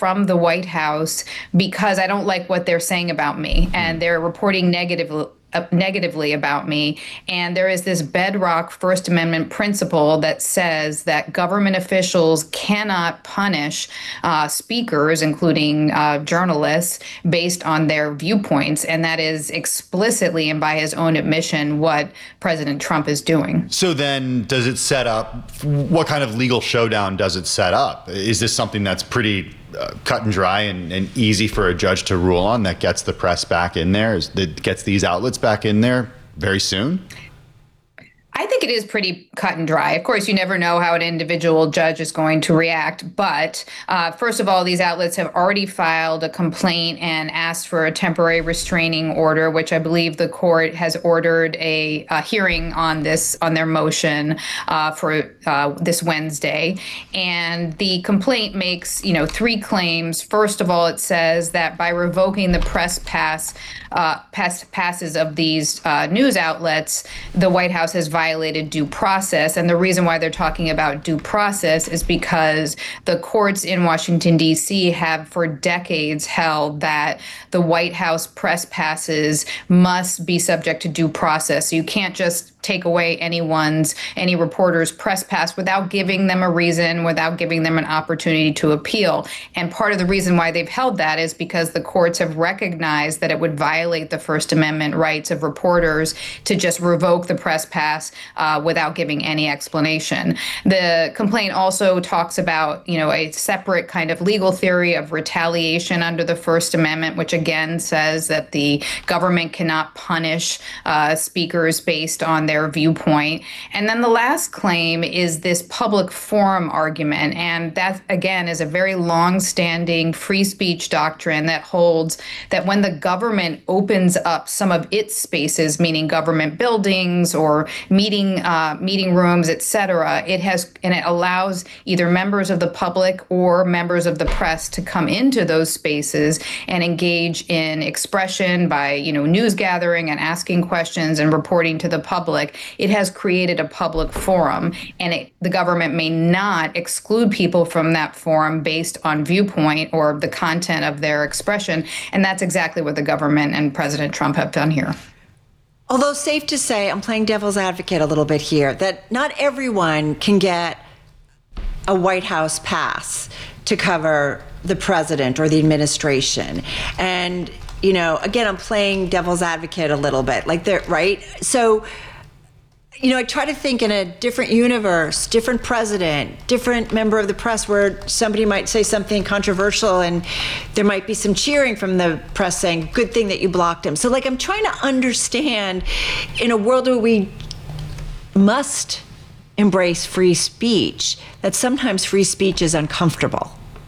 from the White House because I don't like what they're saying about me, and they're reporting negatively about me. And there is this bedrock First Amendment principle that says that government officials cannot punish speakers, including journalists, based on their viewpoints. And that is explicitly and by his own admission what President Trump is doing. So then does it set up, what kind of legal showdown does it set up? Is this something that's pretty cut and dry and easy for a judge to rule on, that gets the press back in there, that gets these outlets back in there very soon? I think it is pretty cut and dry. Of course, you never know how an individual judge is going to react. But first of all, these outlets have already filed a complaint and asked for a temporary restraining order, which I believe the court has ordered a hearing on this, on their motion for this Wednesday. And the complaint makes, three claims. First of all, it says that by revoking the press passes of these news outlets, the White House has violated due process. And the reason why they're talking about due process is because the courts in Washington, D.C. have for decades held that the White House press passes must be subject to due process. So you can't just take away any reporter's press pass without giving them a reason, without giving them an opportunity to appeal. And part of the reason why they've held that is because the courts have recognized that it would violate the First Amendment rights of reporters to just revoke the press pass without giving any explanation. The complaint also talks about, a separate kind of legal theory of retaliation under the First Amendment, which again says that the government cannot punish speakers based on their viewpoint. And then the last claim is this public forum argument. And that, again, is a very long-standing free speech doctrine that holds that when the government opens up some of its spaces, meaning government buildings or meeting rooms, et cetera, it allows either members of the public or members of the press to come into those spaces and engage in expression by, news gathering and asking questions and reporting to the public. It has created a public forum, and the government may not exclude people from that forum based on viewpoint or the content of their expression. And that's exactly what the government and President Trump have done here. Although safe to say, I'm playing devil's advocate a little bit here, that not everyone can get a White House pass to cover the president or the administration. And, again, I'm playing devil's advocate a little bit, right? So, I try to think in a different universe, different president, different member of the press, where somebody might say something controversial and there might be some cheering from the press saying, good thing that you blocked him. So I'm trying to understand, in a world where we must embrace free speech, that sometimes free speech is uncomfortable.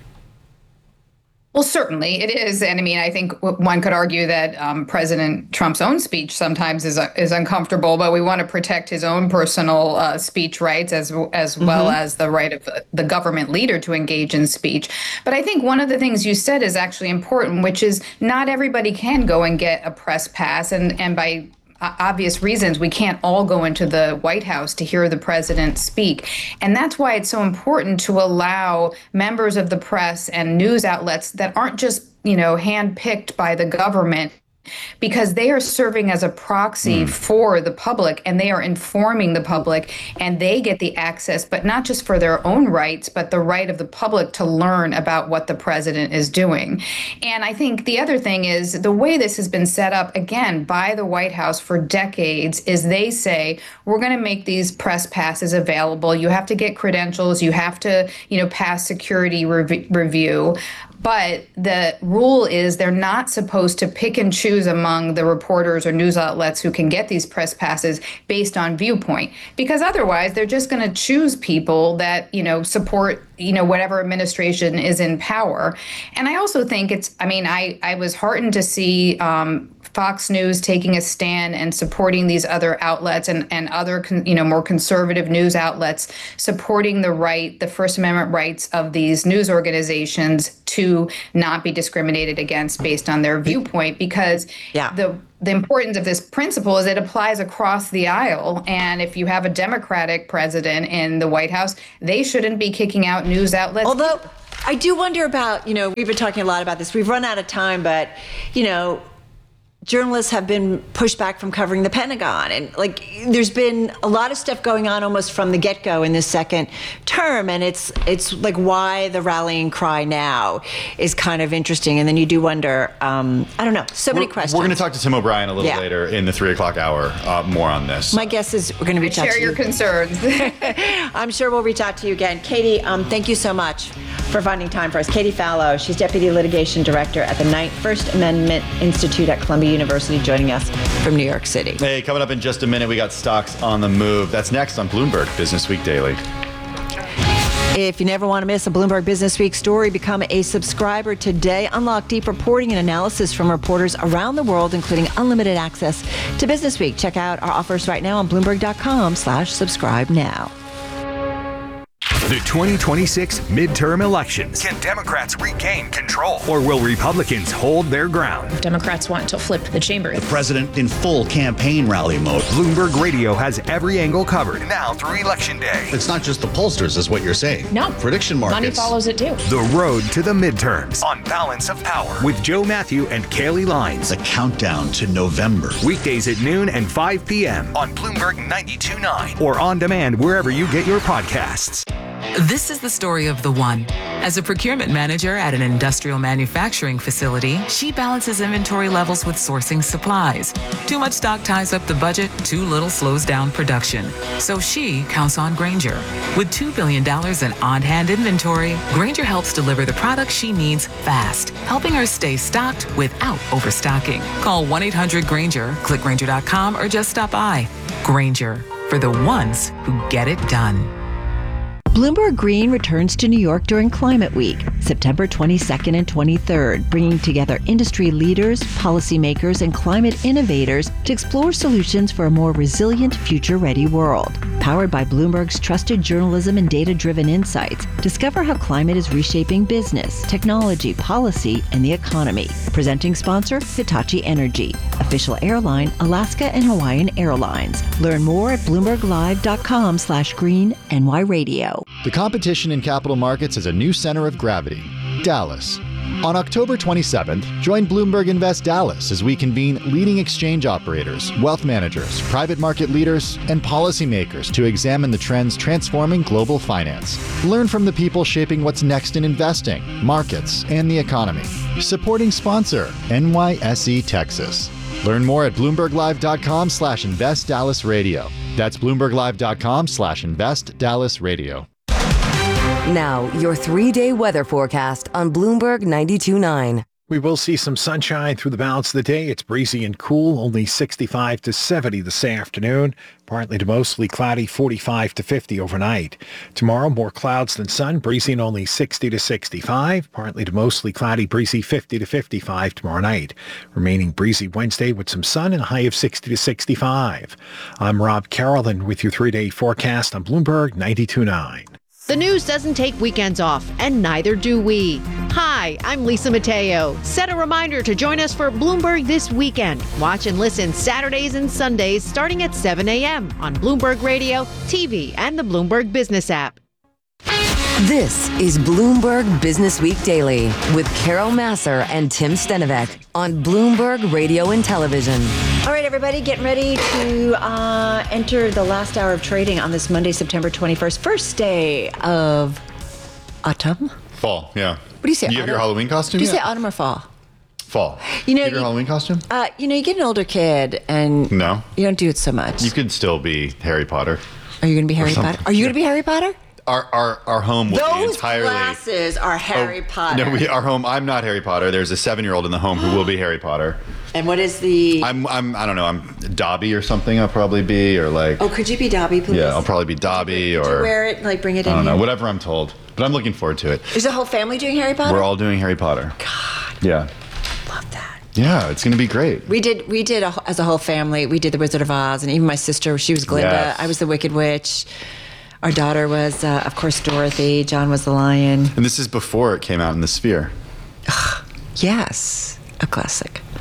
Well, certainly it is. And I think one could argue that President Trump's own speech sometimes is uncomfortable, but we want to protect his own personal speech rights as well as the right of the government leader to engage in speech. But I think one of the things you said is actually important, which is not everybody can go and get a press pass. And by obvious reasons, we can't all go into the White House to hear the president speak. And that's why it's so important to allow members of the press and news outlets that aren't just, handpicked by the government, because they are serving as a proxy for the public, and they are informing the public, and they get the access, but not just for their own rights, but the right of the public to learn about what the president is doing. And I think the other thing is the way this has been set up, again, by the White House for decades, is they say, we're going to make these press passes available. You have to get credentials. You have to, pass security review. But the rule is they're not supposed to pick and choose among the reporters or news outlets who can get these press passes based on viewpoint, because otherwise they're just going to choose people that, support, whatever administration is in power. And I also think I was heartened to see Fox News taking a stand and supporting these other outlets and other, more conservative news outlets, supporting the First Amendment rights of these news organizations to not be discriminated against based on their viewpoint, because the importance of this principle is it applies across the aisle. And if you have a Democratic president in the White House, they shouldn't be kicking out news outlets. I do wonder about, we've been talking a lot about this. We've run out of time, but, journalists have been pushed back from covering the Pentagon. And there's been a lot of stuff going on almost from the get-go in this second term. And it's like why the rallying cry now is kind of interesting. And then you do wonder, I don't know, many questions. We're going to talk to Tim O'Brien a little later in the 3 o'clock hour, more on this. My guess is we're going to reach out to you. Share your concerns. I'm sure we'll reach out to you again. Katie, thank you so much for finding time for us. Katie Fallow, she's Deputy Litigation Director at the Knight First Amendment Institute at Columbia University, joining us from New York City. Hey, coming up in just a minute, we got stocks on the move. That's next on Bloomberg Business Week Daily. If you never want to miss a Bloomberg Business Week story, become a subscriber today. Unlock deep reporting and analysis from reporters around the world, including unlimited access to Business Week. Check out our offers right now on Bloomberg.com/subscribe now. The 2026 midterm elections. Can Democrats regain control? Or will Republicans hold their ground? Democrats want to flip the chamber. The president in full campaign rally mode. Bloomberg Radio has every angle covered. Now through Election Day. It's not just the pollsters, is what you're saying. No. Prediction markets. Money follows it too. The road to the midterms. On Balance of Power. With Joe Matthew and Kaylee Lines. The countdown to November. Weekdays at noon and 5 p.m. On Bloomberg 92.9. Or on demand wherever you get your podcasts. This is the story of the one. As a procurement manager at an industrial manufacturing facility, she balances inventory levels with sourcing supplies. Too much stock ties up the budget, too little slows down production. So she counts on Grainger. With $2 billion in on-hand inventory, Grainger helps deliver the products she needs fast, helping her stay stocked without overstocking. Call 1-800-GRAINGER, click Grainger.com, or just stop by. Grainger, for the ones who get it done. Bloomberg Green returns to New York during Climate Week, September 22nd and 23rd, bringing together industry leaders, policymakers, and climate innovators to explore solutions for a more resilient, future-ready world. Powered by Bloomberg's trusted journalism and data-driven insights, discover how climate is reshaping business, technology, policy, and the economy. Presenting sponsor, Hitachi Energy. Official airline, Alaska and Hawaiian Airlines. Learn more at BloombergLive.com/Green NY Radio. The competition in capital markets is a new center of gravity, Dallas. On October 27th, join Bloomberg Invest Dallas as we convene leading exchange operators, wealth managers, private market leaders, and policymakers to examine the trends transforming global finance. Learn from the people shaping what's next in investing, markets, and the economy. Supporting sponsor, NYSE Texas. Learn more at BloombergLive.com/InvestDallasRadio. That's BloombergLive.com/InvestDallasRadio. Now, your 3-day weather forecast on Bloomberg 92.9. We will see some sunshine through the balance of the day. It's breezy and cool, only 65 to 70 this afternoon. Partly to mostly cloudy, 45 to 50 overnight. Tomorrow, more clouds than sun, breezy and only 60 to 65. Partly to mostly cloudy, breezy, 50 to 55 tomorrow night. Remaining breezy Wednesday with some sun and a high of 60 to 65. I'm Rob Carroll with your 3-day forecast on Bloomberg 92.9. The news doesn't take weekends off, and neither do we. Hi, I'm Lisa Mateo. Set a reminder to join us for Bloomberg This Weekend. Watch and listen Saturdays and Sundays starting at 7 a.m. on Bloomberg Radio, TV, and the Bloomberg Business app. This is Bloomberg Business Week Daily with Carol Massar and Tim Stenovec on Bloomberg Radio and Television. All right, everybody, getting ready to enter the last hour of trading on this Monday, September 21st, first day of autumn. Fall, yeah. What do you say? You have your Halloween costume? Do you yet? say autumn or fall? Fall. You know, have your Halloween costume? You get an older kid and No. You don't do it so much. You could still be Harry Potter. Are you going to be Harry Potter? Are you going to be Harry Potter? Our home will be entirely. Those glasses are Harry Potter. No, our home. I'm not Harry Potter. There's a 7-year-old in the home who will be Harry Potter. And what is the? I don't know. I'm Dobby or something. I'll probably be or like. Oh, could you be Dobby, please? Yeah, I'll probably be Dobby or. Could you wear it, like bring it in? I don't know. here? Whatever I'm told, but I'm looking forward to it. Is the whole family doing Harry Potter? We're all doing Harry Potter. God. Yeah. Love that. Yeah, it's gonna be great. We did as a whole family. We did the Wizard of Oz, and even my sister. She was Glinda. Yes. I was the Wicked Witch. Our daughter was, of course, Dorothy. John was the lion. And this is before it came out in the Sphere. Yes, a classic.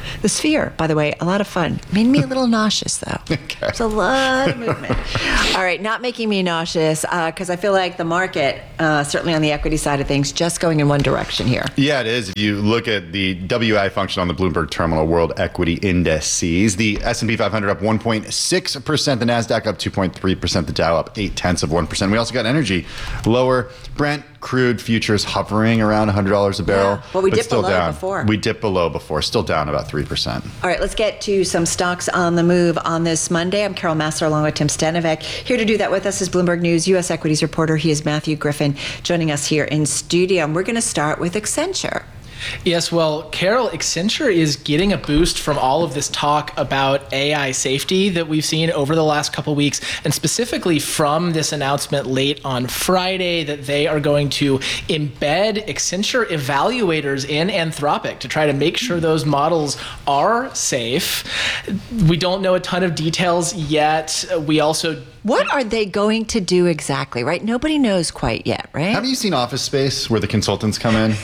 The Sphere, by the way, a lot of fun. Made me a little nauseous, though. There's a lot of movement. All right, not making me nauseous, because I feel like the market, certainly on the equity side of things, just going in one direction here. Yeah, it is. If you look at the WI function on the Bloomberg Terminal World Equity Indices, the S&P 500 up 1.6%, the NASDAQ up 2.3%, the Dow up 0.8%. We also got energy lower. Brent crude futures hovering around $100 a barrel. Yeah, well, we dipped still below down. before. We dipped below before, still down about 3%. All right, let's get to some stocks on the move on this Monday. I'm Carol Massar along with Tim Stanovic. Here to do that with us is Bloomberg News U.S. equities reporter. He is Matthew Griffin, joining us here in studio. And we're going to start with Accenture. Yes, well, Carol, Accenture is getting a boost from all of this talk about AI safety that we've seen over the last couple weeks, and specifically from this announcement late on Friday that they are going to embed Accenture evaluators in Anthropic to try to make sure those models are safe. We don't know a ton of details yet. We also What are they going to do exactly, right? Nobody knows quite yet, right? Have you seen Office Space where the consultants come in?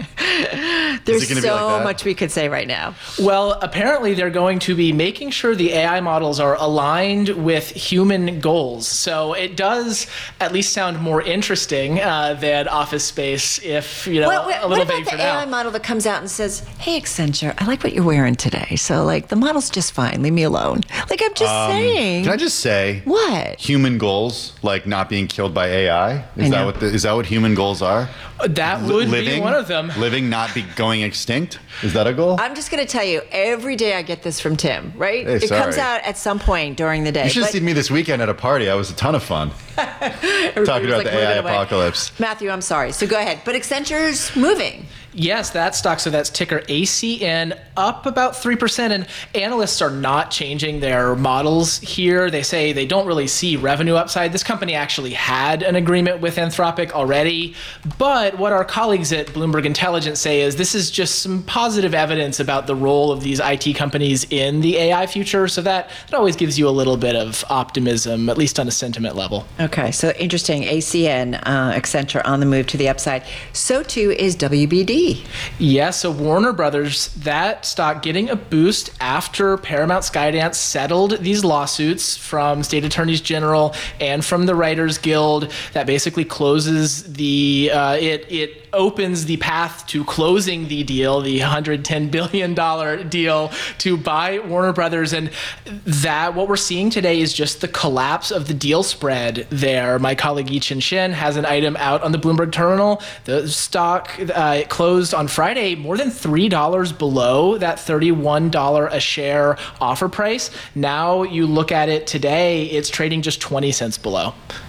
There's so much we could say right now. Well, apparently they're going to be making sure the AI models are aligned with human goals. So it does at least sound more interesting than Office Space, if, you know, a little vague for now. What about the AI model that comes out and says, hey, Accenture, I like what you're wearing today. So, like, the model's just fine. Leave me alone. Like, I'm just saying. Can I just say? What? Human goals, like not being killed by AI? Is that what human goals are? That would be one of them. Living, not be going extinct? Is that a goal? I'm just going to tell you, every day I get this from Tim, right? Hey, it sorry. comes out at some point during the day. You should have seen me this weekend at a party. It was a ton of fun. Talking about the AI apocalypse. Matthew, I'm sorry. So go ahead. But Accenture's moving. Yes, that stock, so that's ticker ACN, up about 3%, and analysts are not changing their models here. They say they don't really see revenue upside. This company actually had an agreement with Anthropic already, but what our colleagues at Bloomberg Intelligence say is this is just some positive evidence about the role of these IT companies in the AI future, so that always gives you a little bit of optimism, at least on a sentiment level. Okay, so interesting. ACN, Accenture on the move to the upside. So too is WBD. Yeah, so Warner Brothers, that stock getting a boost after Paramount Skydance settled these lawsuits from state attorneys general and from the Writers Guild. That basically closes the, it opens the path to closing the deal, the $110 billion deal to buy Warner Brothers. And that, what we're seeing today is just the collapse of the deal spread there. My colleague Yi-Chin Shin has an item out on the Bloomberg Terminal. The stock closed on Friday more than $3 below that $31 a share offer price. Now you look at it today, it's trading just 20 cents below.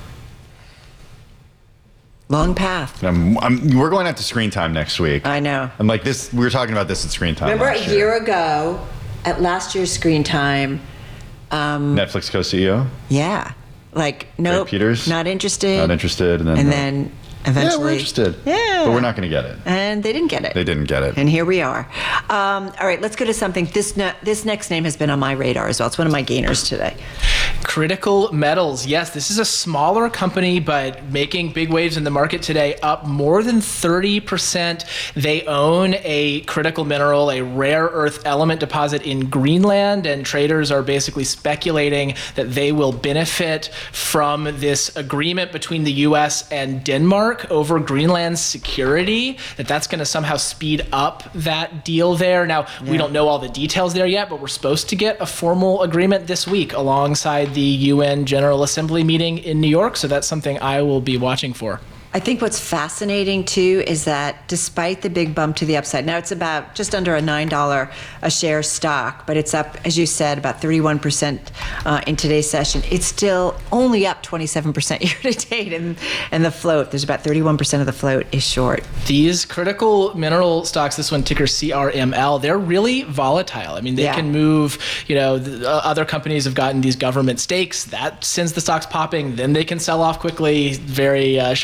Long path. We're going out to Screen Time next week. I know. I'm like this. We were talking about this at Screen Time. Remember a year ago at last year's Screen Time? Netflix co-CEO. Yeah. Like, nope, Peters, not interested. Not interested. And then eventually. Yeah, we're interested. Yeah. But we're not going to get it. And they didn't get it. They didn't get it. And here we are. All right, let's go to something. This next name has been on my radar as well. It's one of my gainers today. Critical Metals. Yes, this is a smaller company, but making big waves in the market today, up more than 30%. They own a critical mineral, a rare earth element deposit in Greenland, and traders are basically speculating that they will benefit from this agreement between the U.S. and Denmark over Greenland's security, that's going to somehow speed up that deal there. Now, we don't know all the details there yet, but we're supposed to get a formal agreement this week alongside the UN General Assembly meeting in New York, so that's something I will be watching for. I think what's fascinating too is that despite the big bump to the upside, now it's about just under a $9 a share stock, but it's up, as you said, about 31% in today's session. It's still only up 27% year to date, and the float, there's about 31% of the float is short. These critical mineral stocks, this one ticker CRML, they're really volatile. I mean, they can move, other companies have gotten these government stakes, that sends the stocks popping, then they can sell off quickly, very sharp upside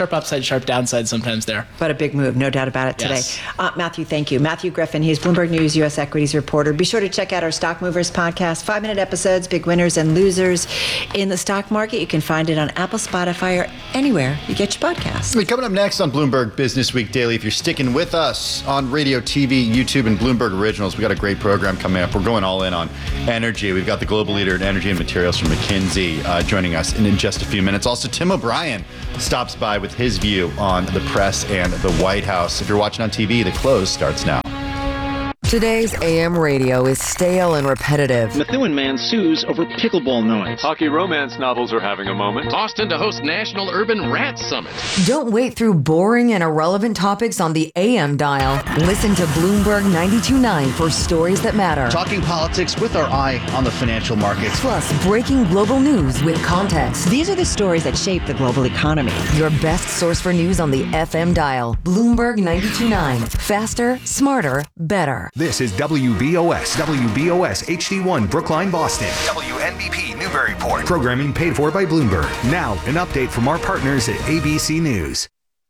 sharp downside sometimes there. But a big move, no doubt about it today. Yes. Matthew, thank you. Matthew Griffin, he's Bloomberg News U.S. Equities reporter. Be sure to check out our Stock Movers podcast, 5-minute episodes, big winners and losers in the stock market. You can find it on Apple, Spotify, or anywhere you get your podcasts. Coming up next on Bloomberg Business Week Daily, if you're sticking with us on radio, TV, YouTube, and Bloomberg Originals, we got a great program coming up. We're going all in on energy. We've got the global leader in energy and materials from McKinsey joining us in just a few minutes. Also, Tim O'Brien stops by with his view on the press and the White House. If you're watching on TV, the close starts now. Today's AM radio is stale and repetitive. Methuen man sues over pickleball noise. Hockey romance novels are having a moment. Austin to host National Urban Rat Summit. Don't wait through boring and irrelevant topics on the AM dial. Listen to Bloomberg 92.9 for stories that matter. Talking politics with our eye on the financial markets. Plus, breaking global news with context. These are the stories that shape the global economy. Your best source for news on the FM dial. Bloomberg 92.9. Faster, smarter, better. This is WBOS HD1 Brookline, Boston. WNBP Newburyport. Programming paid for by Bloomberg. Now, an update from our partners at ABC News.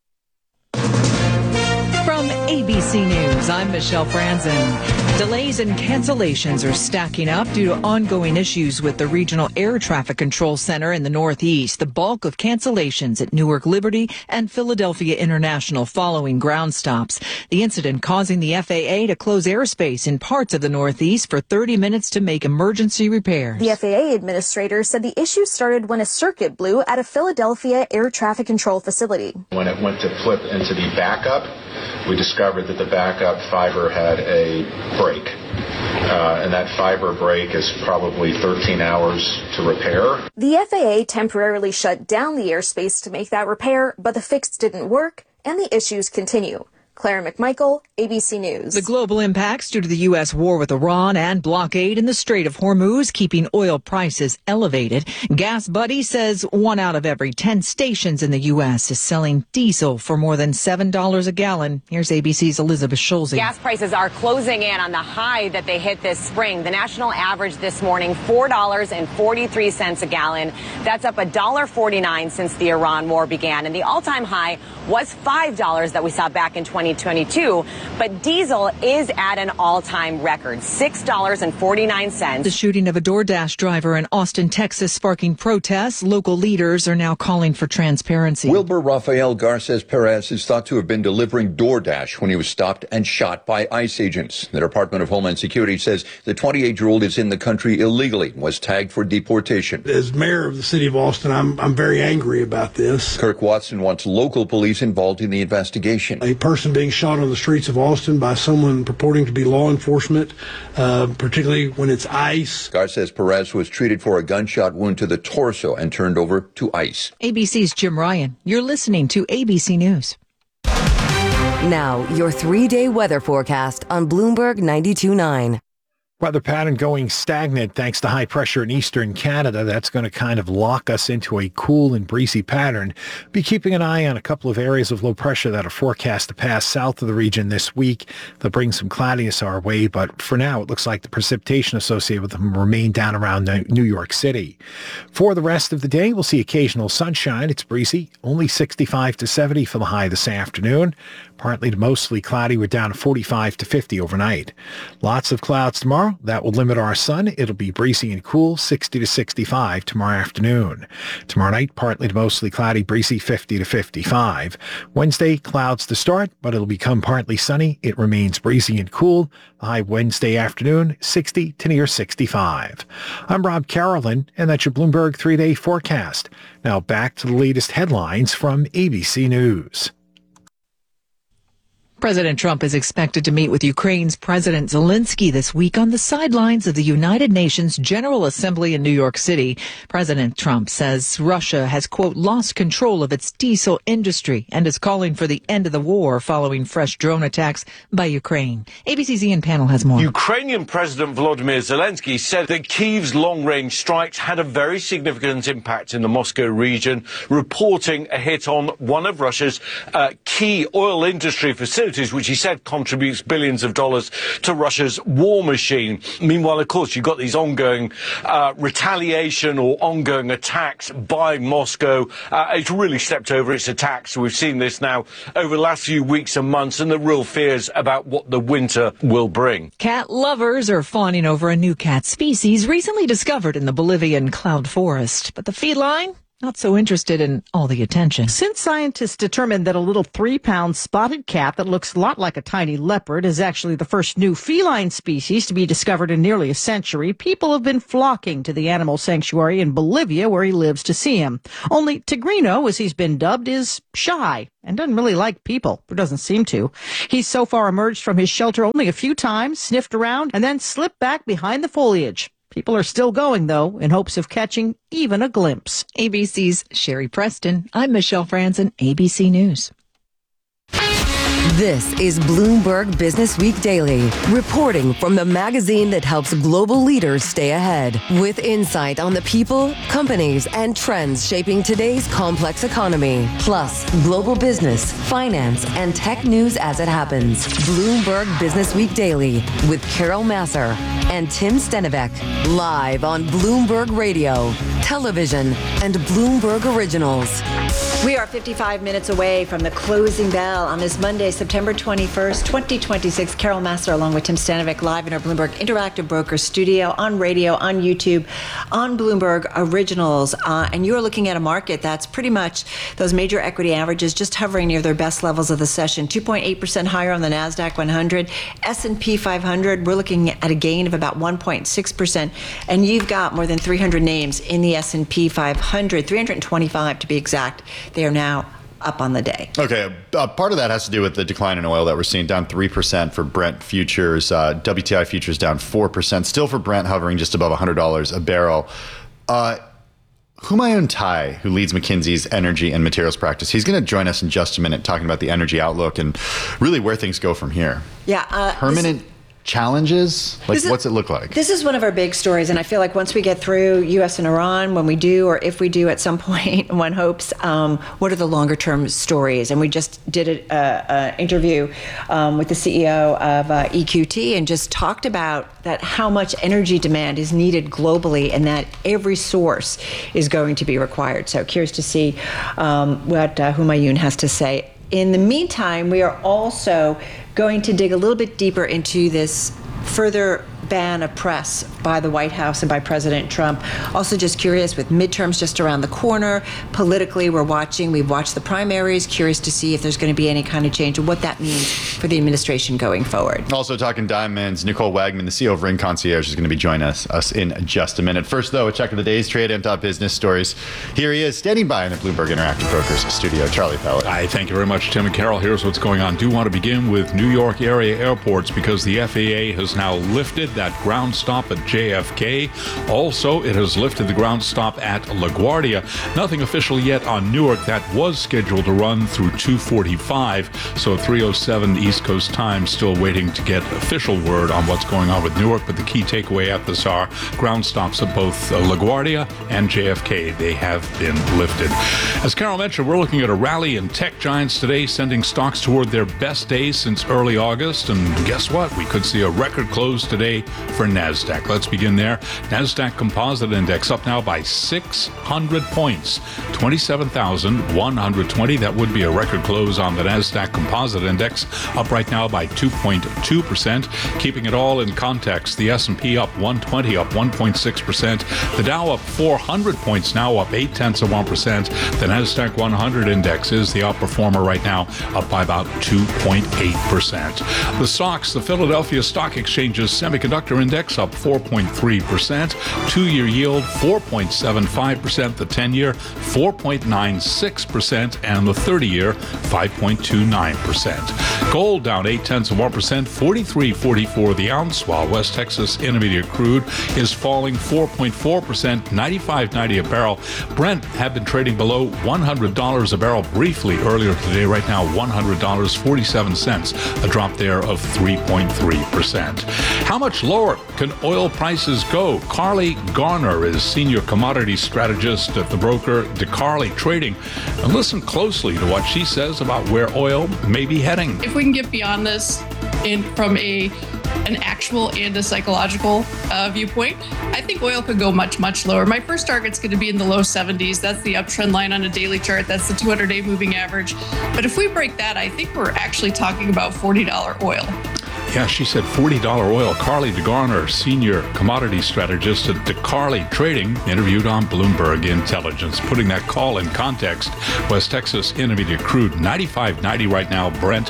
From ABC News, I'm Michelle Franzen. Delays and cancellations are stacking up due to ongoing issues with the Regional Air Traffic Control Center in the Northeast. The bulk of cancellations at Newark Liberty and Philadelphia International following ground stops. The incident causing the FAA to close airspace in parts of the Northeast for 30 minutes to make emergency repairs. The FAA administrator said the issue started when a circuit blew at a Philadelphia air traffic control facility. When it went to flip into the backup, we discovered that the backup fiber had a break. And that fiber break is probably 13 hours to repair. The FAA temporarily shut down the airspace to make that repair, but the fix didn't work and the issues continue. Clara McMichael, ABC News. The global impacts due to the U.S. war with Iran and blockade in the Strait of Hormuz keeping oil prices elevated. Gas Buddy says 1 out of every 10 stations in the U.S. is selling diesel for more than $7 a gallon. Here's ABC's Elizabeth Schulze. Gas prices are closing in on the high that they hit this spring. The national average this morning, $4.43 a gallon. That's up $1.49 since the Iran war began. And the all-time high was $5 that we saw back in 2022. But diesel is at an all-time record, $6.49. The shooting of a DoorDash driver in Austin, Texas, sparking protests. Local leaders are now calling for transparency. Wilbur Rafael Garces Perez is thought to have been delivering DoorDash when he was stopped and shot by ICE agents. The Department of Homeland Security says the 28-year-old is in the country illegally and was tagged for deportation. As mayor of the city of Austin, I'm very angry about this. Kirk Watson wants local police involved in the investigation. A person being shot on the streets of Austin by someone purporting to be law enforcement, particularly when it's ICE. Garces Perez was treated for a gunshot wound to the torso and turned over to ICE. ABC's Jim Ryan. You're listening to ABC News. Now, your 3-day weather forecast on Bloomberg 92.9. Weather pattern going stagnant thanks to high pressure in eastern Canada. That's going to kind of lock us into a cool and breezy pattern. Be keeping an eye on a couple of areas of low pressure that are forecast to pass south of the region this week. They'll bring some cloudiness our way, but for now, it looks like the precipitation associated with them will remain down around New York City. For the rest of the day, we'll see occasional sunshine. It's breezy, only 65 to 70 for the high this afternoon. Partly to mostly cloudy. We're down to 45 to 50 overnight. Lots of clouds tomorrow. That will limit our sun. It'll be breezy and cool, 60 to 65 tomorrow afternoon. Tomorrow night, partly to mostly cloudy, breezy, 50 to 55. Wednesday, clouds to start, but it'll become partly sunny. It remains breezy and cool. The high Wednesday afternoon, 60 to near 65. I'm Rob Carolyn, and that's your Bloomberg 3-day forecast. Now back to the latest headlines from ABC News. President Trump is expected to meet with Ukraine's President Zelensky this week on the sidelines of the United Nations General Assembly in New York City. President Trump says Russia has, quote, lost control of its diesel industry and is calling for the end of the war following fresh drone attacks by Ukraine. ABC's Ian Pannell has more. Ukrainian President Volodymyr Zelensky said that Kyiv's long-range strikes had a very significant impact in the Moscow region, reporting a hit on one of Russia's key oil industry facilities commodities, which he said contributes billions of dollars to Russia's war machine. Meanwhile, of course, you've got these ongoing retaliation or ongoing attacks by Moscow. It's really stepped over its attacks. We've seen this now over the last few weeks and months, and the real fears about what the winter will bring. Cat lovers are fawning over a new cat species recently discovered in the Bolivian cloud forest. But the feline, not so interested in all the attention. Since scientists determined that a little 3-pound spotted cat that looks a lot like a tiny leopard is actually the first new feline species to be discovered in nearly a century, people have been flocking to the animal sanctuary in Bolivia where he lives to see him. Only Tigrino, as he's been dubbed, is shy and doesn't really like people, or doesn't seem to. He's so far emerged from his shelter only a few times, sniffed around, and then slipped back behind the foliage. People are still going, though, in hopes of catching even a glimpse. ABC's Sherry Preston. I'm Michelle Franzen, ABC News. This is Bloomberg Business Week Daily, reporting from the magazine that helps global leaders stay ahead, with insight on the people, companies, and trends shaping today's complex economy, plus global business, finance, and tech news as it happens. Bloomberg Business Week Daily with Carol Massar and Tim Stenivek, live on Bloomberg Radio, television, and Bloomberg Originals. We are 55 minutes away from the closing bell on this Monday, September 21st, 2026. Carol Massar along with Tim Stenivek live in our Bloomberg Interactive Brokers studio, on radio, on YouTube, on Bloomberg Originals. And you're looking at a market that's pretty much those major equity averages just hovering near their best levels of the session. 2.8% higher on the NASDAQ 100. S&P 500, we're looking at a gain of about 1.6%. And you've got more than 300 names in the S&P 500, 325 to be exact. They are now up on the day. Okay, part of that has to do with the decline in oil that we're seeing, down 3% for Brent futures, WTI futures down 4%, still for Brent hovering just above $100 a barrel. Humayun Tai, who leads McKinsey's energy and materials practice, he's going to join us in just a minute talking about the energy outlook and really where things go from here. Yeah. Permanent challenges? What's it look like? This is one of our big stories, and I feel like once we get through U.S. and Iran, when we do, or if we do at some point, one hopes, what are the longer term stories? And we just did an interview with the CEO of EQT and just talked about that how much energy demand is needed globally and that every source is going to be required. So curious to see what Humayun has to say. In the meantime, we are also going to dig a little bit deeper into this further ban of press by the White House and by President Trump. Also just curious, with midterms just around the corner, politically we've watched the primaries, curious to see if there's going to be any kind of change and what that means for the administration going forward. Also talking diamonds, Nicole Wagman, the CEO of Ring Concierge, is going to be joining us in just a minute. First, though, a check of the day's trade and top business stories. Here he is, standing by in the Bloomberg Interactive Brokers studio, Charlie Pellet. Hi, thank you very much, Tim and Carol. Here's what's going on. Do want to begin with New York area airports because the FAA has now lifted that ground stop at JFK. Also, it has lifted the ground stop at LaGuardia. Nothing official yet on Newark. That was scheduled to run through 2:45, so 3:07 East Coast time. Still waiting to get official word on what's going on with Newark, but the key takeaway at this are ground stops at both LaGuardia and JFK. They have been lifted. As Carol mentioned, we're looking at a rally in tech giants today, sending stocks toward their best days since early August. And guess what? We could see a record close today for NASDAQ. Let's begin there. NASDAQ Composite Index up now by 600 points, 27,120. That would be a record close on the NASDAQ Composite Index, up right now by 2.2%. Keeping it all in context, the S&P up 120, up 1.6%. The Dow up 400 points, now up 0.8%. The NASDAQ 100 Index is the outperformer right now, up by about 2.8%. The stocks, the Philadelphia Stock Exchange's Semiconductor Index up 4.3%, 2-year yield 4.75%, the 10-year 4.96%, and the 30-year 5.29%. Gold down 0.8%, 43.44 the ounce, while West Texas Intermediate crude is falling 4.4%, 95.90 a barrel. Brent had been trading below $100 a barrel briefly earlier today. Right now, $100.47, a drop there of 3.3%. How much much lower can oil prices go? Carly Garner is senior commodity strategist at the broker DeCarly Trading. And listen closely to what she says about where oil may be heading. If we can get beyond this from an actual and a psychological viewpoint, I think oil could go much, much lower. My first target's going to be in the low 70s. That's the uptrend line on a daily chart. That's the 200-day moving average. But if we break that, I think we're actually talking about $40 oil. Yeah, she said $40 oil. Carly DeGarner, senior commodity strategist at DeCarly Trading, interviewed on Bloomberg Intelligence. Putting that call in context, West Texas Intermediate crude $95.90 right now, Brent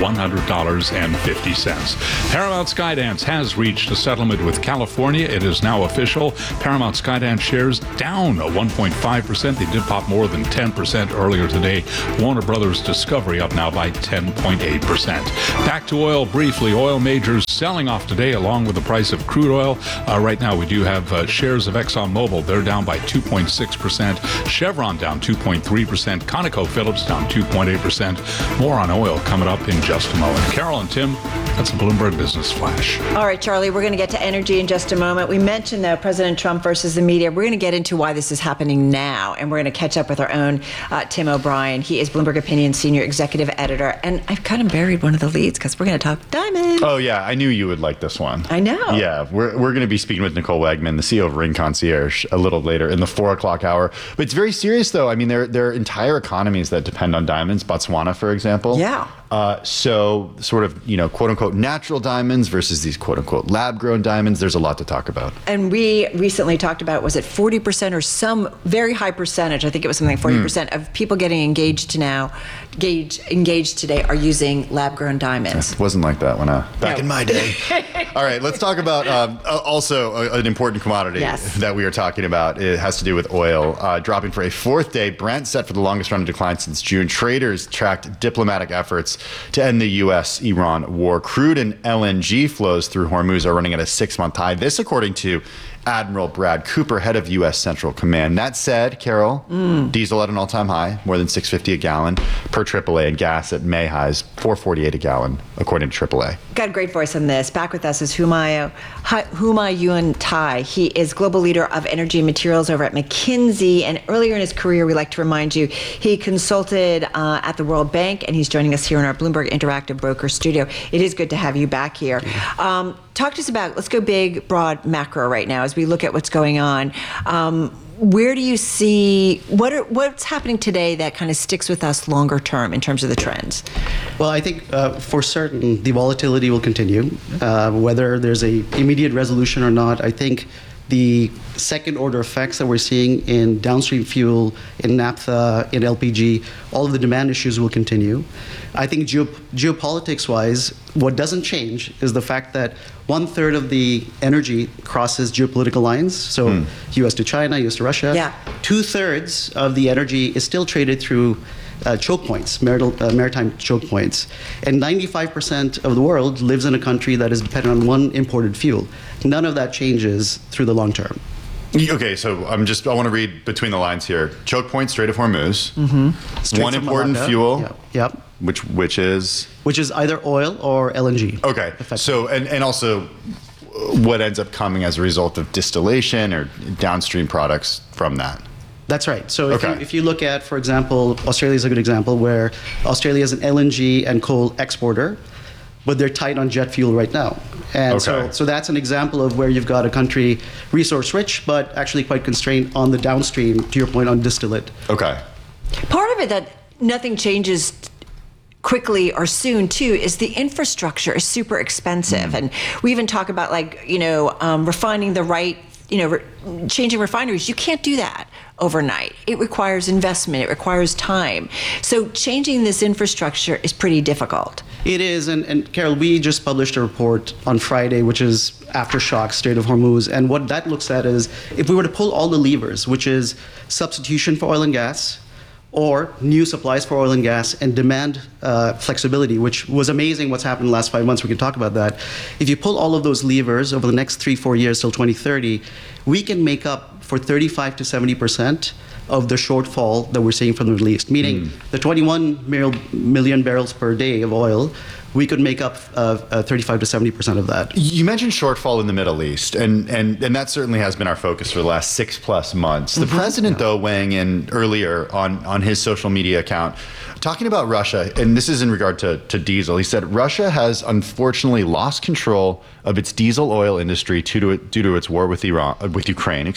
$100.50. Paramount Skydance has reached a settlement with California. It is now official. Paramount Skydance shares down 1.5%. They did pop more than 10% earlier today. Warner Brothers Discovery up now by 10.8%. Back to oil briefly. Oil majors selling off today along with the price of crude oil. Right now we do have shares of ExxonMobil. They're down by 2.6%. Chevron down 2.3%. ConocoPhillips down 2.8%. More on oil coming up in just a moment. Carol and Tim, that's a Bloomberg Business Flash. All right, Charlie, we're going to get to energy in just a moment. We mentioned, though, President Trump versus the media. We're going to get into why this is happening now, and we're going to catch up with our own Tim O'Brien. He is Bloomberg Opinion Senior Executive Editor, and I've kind of buried one of the leads because we're going to talk diamonds. Oh, yeah. I knew you would like this one. I know. Yeah. We're going to be speaking with Nicole Wegman, the CEO of Ring Concierge, a little later in the 4 o'clock hour. But it's very serious, though. I mean, there are entire economies that depend on diamonds. Botswana, for example. Yeah. So sort of, quote unquote, natural diamonds versus these quote unquote lab grown diamonds. There's a lot to talk about. And we recently talked about, was it 40% or some very high percentage? I think it was something like 40% of people getting engaged today are using lab grown diamonds. It wasn't like that when back in my day. All right, let's talk about also an important commodity that we are talking about. It has to do with oil dropping for a 4th day. Brent set for the longest run of decline since June. Traders tracked diplomatic efforts to end the U.S.-Iran war. Crude and LNG flows through Hormuz are running at a 6-month high. This, according to Admiral Brad Cooper, head of U.S. Central Command. That said, Carol, diesel at an all-time high, more than $6.50 a gallon per AAA, and gas at May highs, $4.48 a gallon, according to AAA. Got a great voice on this. Back with us is Humayun Tai. He is global leader of energy and materials over at McKinsey. And earlier in his career, we like to remind you, he consulted at the World Bank, and he's joining us here in our Bloomberg Interactive Broker studio. It is good to have you back here. Talk to us about, let's go big, broad, macro right now as we look at what's going on. Where do you see, what's happening today that kind of sticks with us longer term in terms of the trends? Well, I think for certain, the volatility will continue. Whether there's a immediate resolution or not, I think the second order effects that we're seeing in downstream fuel, in naphtha, in LPG, all of the demand issues will continue. I think geopolitics-wise, what doesn't change is the fact that 1/3 of the energy crosses geopolitical lines, so U.S. to China, U.S. to Russia. Yeah. 2/3 of the energy is still traded through choke points, maritime choke points. And 95% of the world lives in a country that is dependent on one imported fuel. None of that changes through the long term. Okay, so I want to read between the lines here. Choke point, Strait of Hormuz. One important fuel. Yep. Which is either oil or LNG. Okay. So and also what ends up coming as a result of distillation or downstream products from that. That's right. So if you look at, for example, Australia is a good example where Australia is an LNG and coal exporter, but they're tight on jet fuel right now. And so that's an example of where you've got a country resource rich, but actually quite constrained on the downstream, to your point, on distillate. Okay. Part of it that nothing changes quickly or soon too is the infrastructure is super expensive. And we even talk about refining the right, changing refineries. You can't do that overnight. It requires investment. It requires time. So changing this infrastructure is pretty difficult. It is. And Carol, we just published a report on Friday, which is Aftershock, Strait of Hormuz. And what that looks at is if we were to pull all the levers, which is substitution for oil and gas, or new supplies for oil and gas, and demand flexibility, which was amazing what's happened in the last 5 months. We can talk about that. If you pull all of those levers over the next 3-4 years till 2030, we can make up for 35 to 70% of the shortfall that we're seeing from the Middle East, meaning the 21 million barrels per day of oil, we could make up 35 to 70% of that. You mentioned shortfall in the Middle East, and that certainly has been our focus for the last 6+ months. The president, though, weighing in earlier on his social media account, talking about Russia, and this is in regard to diesel. He said Russia has unfortunately lost control of its diesel oil industry due to its war with Ukraine.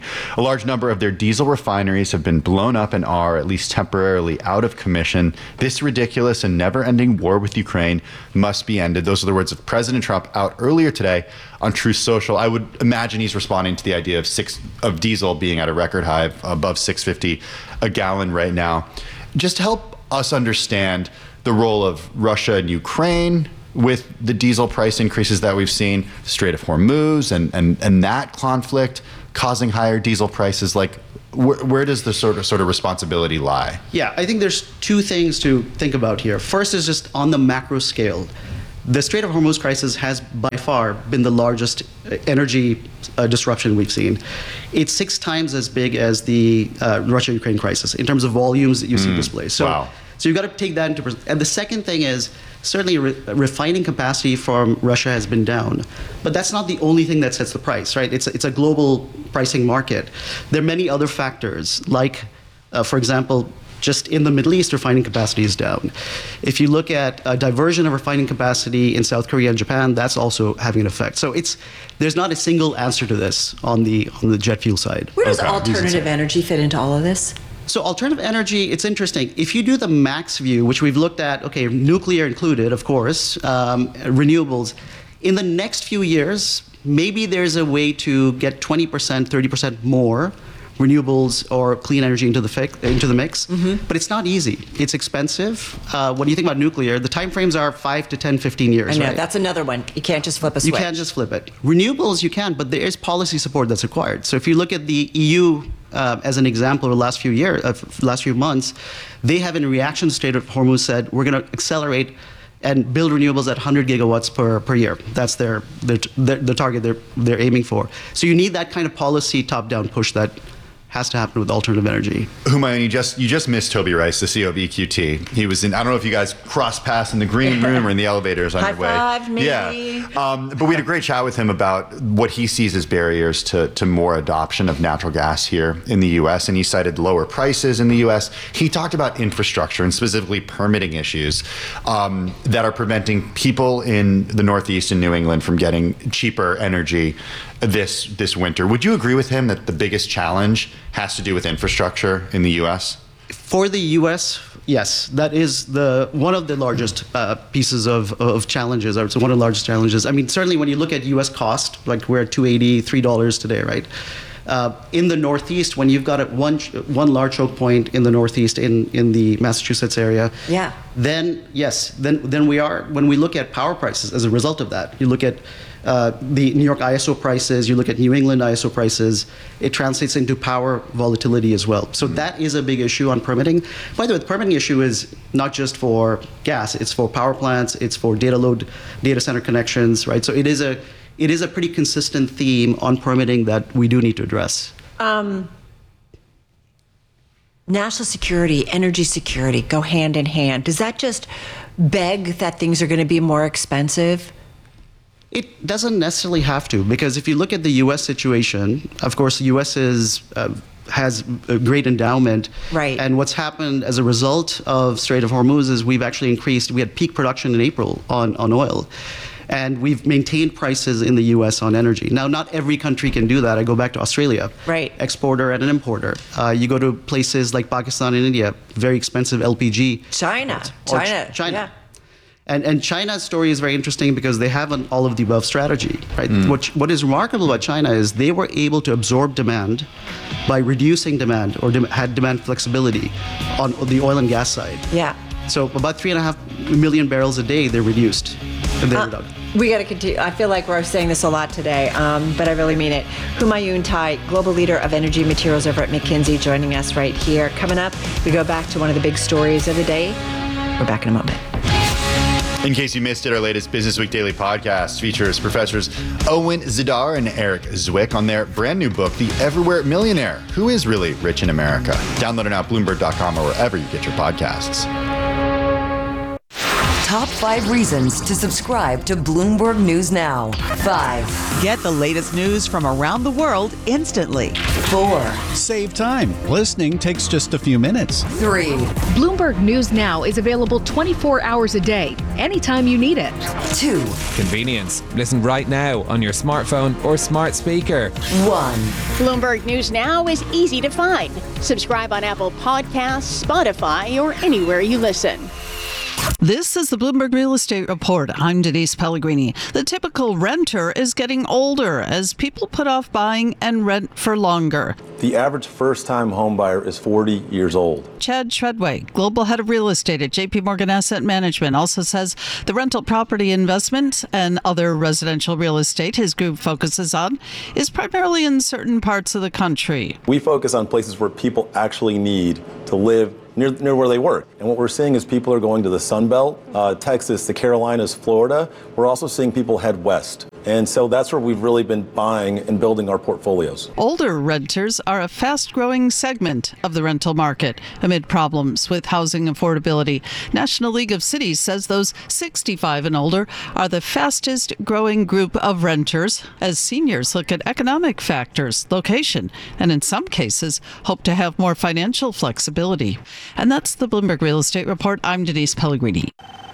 A large number of their diesel refineries have been blown up and are, at least temporarily, out of commission. This ridiculous and never-ending war with Ukraine must be ended. Those are the words of President Trump out earlier today on Truth Social. I would imagine he's responding to the idea of diesel being at a record high of above $6.50 a gallon right now. Just help us understand the role of Russia and Ukraine with the diesel price increases that we've seen, the Strait of Hormuz and that conflict causing higher diesel prices. Like, where does the sort of responsibility lie? Yeah, I think there's two things to think about here. First is just on the macro scale. The Strait of Hormuz crisis has by far been the largest energy disruption we've seen. It's 6 times as big as the Russia-Ukraine crisis in terms of volumes that you see displayed. So you've got to take that into perspective. And the second thing is, certainly refining capacity from Russia has been down. But that's not the only thing that sets the price, right? It's a global pricing market. There are many other factors, like, for example, just in the Middle East, refining capacity is down. If you look at a diversion of refining capacity in South Korea and Japan, that's also having an effect. So there's not a single answer to this on the jet fuel side. Where does alternative energy fit into all of this? So alternative energy, it's interesting. If you do the max view, which we've looked at, okay, nuclear included, of course, renewables, in the next few years, maybe there's a way to get 20%, 30% more renewables or clean energy into the mix, but it's not easy. It's expensive. When you think about nuclear, the timeframes are 5 to 10, 15 years. I know, right? that's another one. You can't just flip a switch. You can't just flip it. Renewables, you can, but there is policy support that's required. So if you look at the EU as an example of the last few months, they have in reaction to Strait of Hormuz said, we're going to accelerate and build renewables at 100 gigawatts per year. That's the target they're aiming for. So you need that kind of policy top-down push that has to happen with alternative energy. Humayun, you just missed Toby Rice, the CEO of EQT. He was in, I don't know if you guys crossed paths in the green room or in the elevators on your way. High-fived me. Yeah. But we had a great chat with him about what he sees as barriers to more adoption of natural gas here in the U.S., and he cited lower prices in the U.S. He talked about infrastructure and specifically permitting issues that are preventing people in the Northeast and New England from getting cheaper energy this winter. Would you agree with him that the biggest challenge has to do with infrastructure in the U.S.? For the U.S., yes, that is one of the largest pieces of challenges, or it's one of the largest challenges. I mean, certainly when you look at U.S. cost, like we're at $2.80, $3 today, right? In the Northeast, when you've got one large choke point in the Northeast in the Massachusetts area, then when we look at power prices as a result of that, you look at the New York ISO prices, you look at New England ISO prices, it translates into power volatility as well. So that is a big issue on permitting. By the way, the permitting issue is not just for gas, it's for power plants, it's for data center connections, right? So it is a pretty consistent theme on permitting that we do need to address. National security, energy security go hand in hand. Does that just beg that things are going to be more expensive? It doesn't necessarily have to, because if you look at the U.S. situation, of course, the U.S. has a great endowment. Right. And what's happened as a result of Strait of Hormuz is we had peak production in April on oil. And we've maintained prices in the U.S. on energy. Now, not every country can do that. I go back to Australia. Right. Exporter and an importer. You go to places like Pakistan and India, very expensive LPG. China. Yeah. And China's story is very interesting because they have an all of the above strategy, right? What is remarkable about China is they were able to absorb demand by reducing demand or had demand flexibility on the oil and gas side. Yeah. So about 3.5 million barrels a day they reduced. We got to continue. I feel like we're saying this a lot today, but I really mean it. Humayun Tai, global leader of energy materials over at McKinsey, joining us right here. Coming up, we go back to one of the big stories of the day. We're back in a moment. In case you missed it, our latest Business Week Daily podcast features Professors Owen Zidar and Eric Zwick on their brand new book, The Everywhere Millionaire: Who is Really Rich in America? Download it now at Bloomberg.com or wherever you get your podcasts. Top 5 reasons to subscribe to Bloomberg News Now. 5. Get the latest news from around the world instantly. 4. Save time. Listening takes just a few minutes. 3. Bloomberg News Now is available 24 hours a day, anytime you need it. 2. Convenience. Listen right now on your smartphone or smart speaker. 1. Bloomberg News Now is easy to find. Subscribe on Apple Podcasts, Spotify, or anywhere you listen. This is the Bloomberg Real Estate Report. I'm Denise Pellegrini. The typical renter is getting older as people put off buying and rent for longer. The average first-time home buyer is 40 years old. Chad Treadway, Global Head of Real Estate at JP Morgan Asset Management, also says the rental property investment and other residential real estate his group focuses on is primarily in certain parts of the country. We focus on places where people actually need to live near where they work. And what we're seeing is people are going to the Sun Belt, Texas, the Carolinas, Florida. We're also seeing people head west. And so that's where we've really been buying and building our portfolios. Older renters are a fast-growing segment of the rental market amid problems with housing affordability. National League of Cities says those 65 and older are the fastest growing group of renters as seniors look at economic factors, location, and in some cases hope to have more financial flexibility. And that's the Bloomberg Real Estate Report. I'm Denise Pellegrini.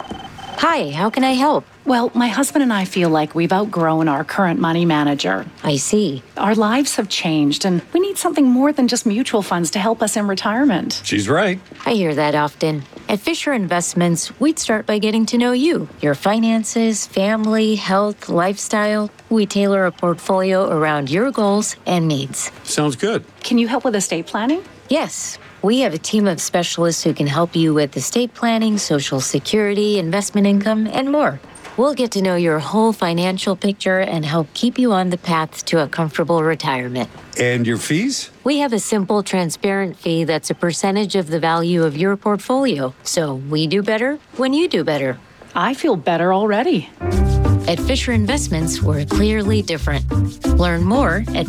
Hi, how can I help? Well, my husband and I feel like we've outgrown our current money manager. I see. Our lives have changed, and we need something more than just mutual funds to help us in retirement. She's right. I hear that often. At Fisher Investments, we'd start by getting to know you, your finances, family, health, lifestyle. We tailor a portfolio around your goals and needs. Sounds good. Can you help with estate planning? Yes. We have a team of specialists who can help you with estate planning, Social Security, investment income, and more. We'll get to know your whole financial picture and help keep you on the path to a comfortable retirement. And your fees? We have a simple, transparent fee that's a percentage of the value of your portfolio. So we do better when you do better. I feel better already. At Fisher Investments, we're clearly different. Learn more at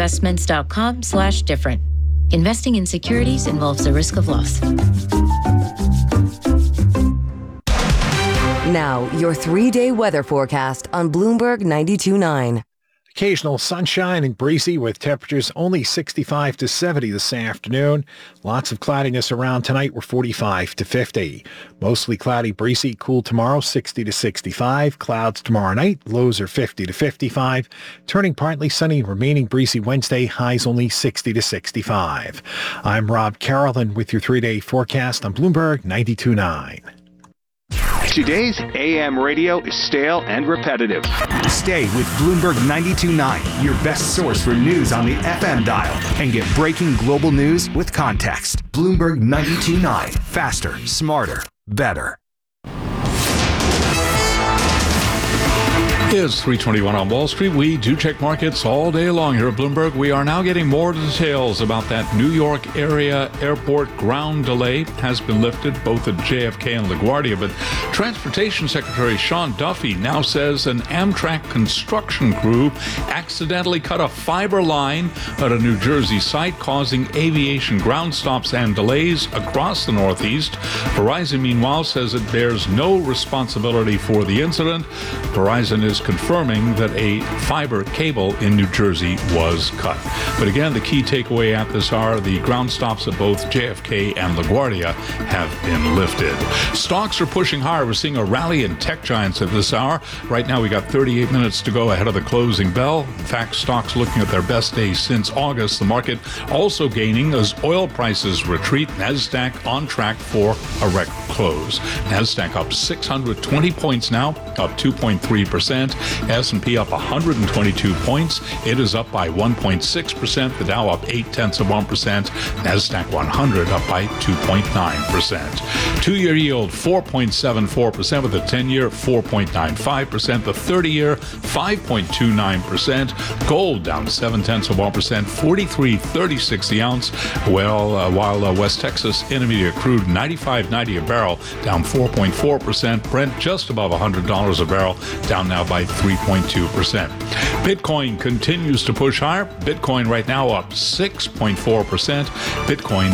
fisherinvestments.com/different. Investing in securities involves the risk of loss. Now, your 3-day weather forecast on Bloomberg 92.9. Occasional sunshine and breezy with temperatures only 65 to 70 this afternoon. Lots of cloudiness around tonight. We're 45 to 50. Mostly cloudy, breezy, cool tomorrow, 60 to 65. Clouds tomorrow night. Lows are 50 to 55. Turning partly sunny, remaining breezy Wednesday. Highs only 60 to 65. I'm Rob Carroll with your 3-day forecast on Bloomberg 92.9. Today's AM radio is stale and repetitive. Stay with Bloomberg 92.9, your best source for news on the FM dial, and get breaking global news with context. Bloomberg 92.9, faster, smarter, better. It's 3:21 on Wall Street. We do check markets all day long here at Bloomberg. We are now getting more details about that New York area airport ground delay. Has been lifted both at JFK and LaGuardia, but Transportation Secretary Sean Duffy now says an Amtrak construction crew accidentally cut a fiber line at a New Jersey site, causing aviation ground stops and delays across the Northeast. Verizon, meanwhile, says it bears no responsibility for the incident. Verizon is confirming that a fiber cable in New Jersey was cut. But again, the key takeaway at this hour, the ground stops at both JFK and LaGuardia have been lifted. Stocks are pushing higher. We're seeing a rally in tech giants at this hour. Right now, we got 38 minutes to go ahead of the closing bell. In fact, stocks looking at their best days since August. The market also gaining as oil prices retreat. NASDAQ on track for a record close. NASDAQ up 620 points now, up 2.3%. S&P up 122 points. It is up by 1.6%. The Dow up 0.8%. NASDAQ 100 up by 2.9%. Two-year yield 4.74% with the 10-year 4.95%. The 30-year 5.29%. Gold down 0.7%. 43.36 the ounce. Well, while West Texas Intermediate crude 95.90 a barrel, down 4.4%. Brent just above $100 a barrel, down now by by 3.2%. Bitcoin continues to push higher. Bitcoin right now up 6.4%. Bitcoin